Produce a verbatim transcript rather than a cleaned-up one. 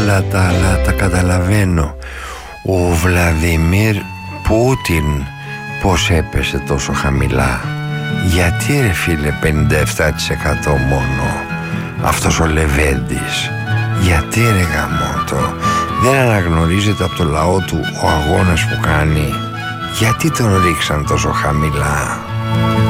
όλα τα άλλα τα καταλαβαίνω. Ο Βλαδιμίρ Πούτιν πως έπεσε τόσο χαμηλά? Γιατί ρε φίλε πενήντα επτά τοις εκατό μόνο? Αυτός ο Λεβέντης, γιατί ρε γαμώτο? Δεν αναγνωρίζεται από το λαό του ο αγώνας που κάνει? Γιατί τον ρίξαν τόσο χαμηλά?